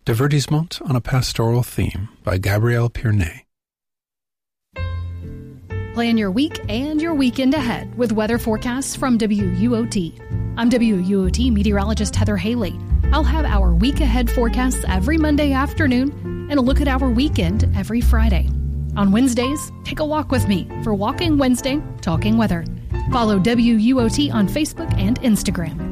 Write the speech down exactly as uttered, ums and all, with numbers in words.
Divertissement on a Pastoral Theme by Gabrielle Pierney. Plan your week and your weekend ahead with weather forecasts from W U O T. I'm W U O T meteorologist Heather Haley. I'll have our week ahead forecasts every Monday afternoon and a look at our weekend every Friday. On Wednesdays, take a walk with me for Walking Wednesday, Talking Weather. Follow W U O T on Facebook and Instagram.